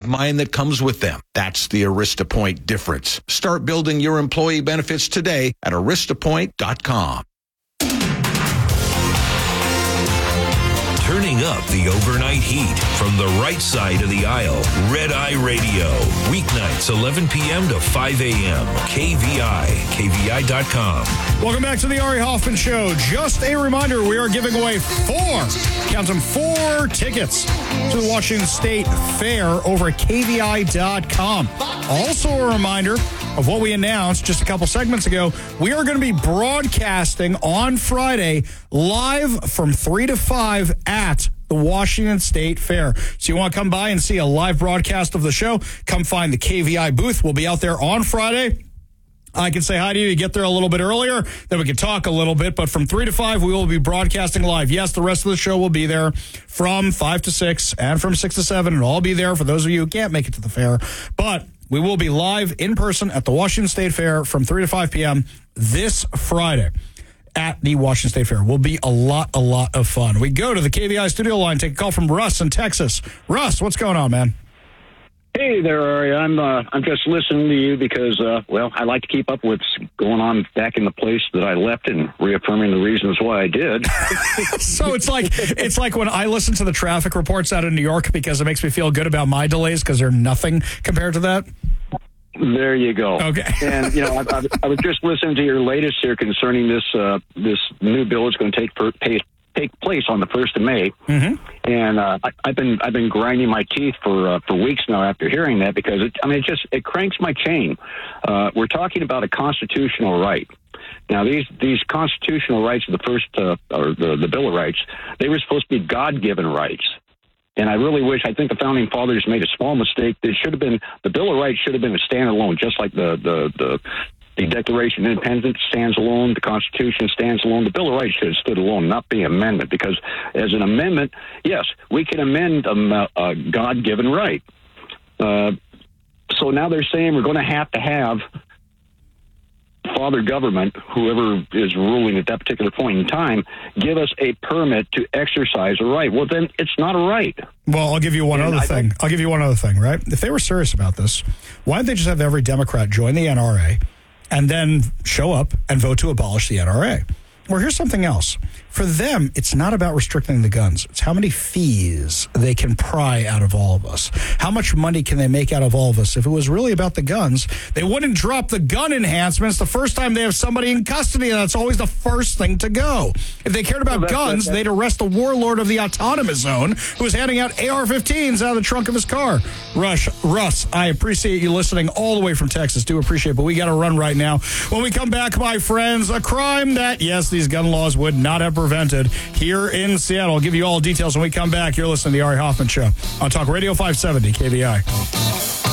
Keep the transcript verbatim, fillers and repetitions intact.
mind that comes with them. That's the Arista Point difference. Start building your employee benefits today at arista point dot com. Turning up the overnight heat from the right side of the aisle. Red Eye Radio. Weeknights, eleven p.m. to five a.m. K V I. K V I dot com. Welcome back to the Ari Hoffman Show. Just a reminder, we are giving away four, count them, four tickets to the Washington State Fair over at K V I dot com. Also a reminder of what we announced just a couple segments ago. We are going to be broadcasting on Friday live from three to five at the Washington State Fair. So you want to come by and see a live broadcast of the show, come find the K V I booth. We'll be out there on Friday. I can say hi to you. You get there a little bit earlier, then we can talk a little bit. But from three to five, we will be broadcasting live. Yes, the rest of the show will be there from five to six and from six to seven. It'll all be there for those of you who can't make it to the fair. But we will be live in person at the Washington State Fair from three to five p.m. this Friday at the Washington State Fair. Will be a lot, a lot of fun. We go to the K V I studio line, take a call from Russ in Texas. Russ, what's going on, man? Hey there, Ari. I'm uh, I'm just listening to you because, uh, well, I like to keep up with what's going on back in the place that I left and reaffirming the reasons why I did. So it's like it's like when I listen to the traffic reports out of New York because it makes me feel good about my delays because they're nothing compared to that. There you go. Okay. And, you know, I, I, I was just listening to your latest here concerning this uh, this new bill is going to take for, pay, take place on the first of May. Mm-hmm. And uh, I, I've been I've been grinding my teeth for uh, for weeks now after hearing that because, it, I mean, it just it cranks my chain. Uh, we're talking about a constitutional right. Now, these these constitutional rights, the first, uh, or the, the Bill of Rights, they were supposed to be God-given rights. And I really wish, I think the Founding Fathers made a small mistake. It should have been, the Bill of Rights should have been a standalone, just like the, the, the, the Declaration of Independence stands alone, the Constitution stands alone. The Bill of Rights should have stood alone, not be an amendment, because as an amendment, yes, we can amend a, a God-given right. Uh, so now they're saying we're going to have to have Father Government, whoever is ruling at that particular point in time, give us a permit to exercise a right. Well, then it's not a right. Well, I'll give you one and other I thing. I'll give you one other thing, right? If they were serious about this, why didn't they just have every Democrat join the N R A and then show up and vote to abolish the N R A? Or here's something else. For them, it's not about restricting the guns. It's how many fees they can pry out of all of us. How much money can they make out of all of us? If it was really about the guns, they wouldn't drop the gun enhancements the first time they have somebody in custody. That's always the first thing to go. If they cared about well, guns, that's, that's, they'd arrest the warlord of the autonomous zone who was handing out A R fifteens out of the trunk of his car. Rush, Russ, I appreciate you listening all the way from Texas. Do appreciate it, but we got to run right now. When we come back, my friends, a crime that, yes, these gun laws would not have prevented here in Seattle. I'll give you all details when we come back. You're listening to the Ari Hoffman Show on Talk Radio five seventy K V I.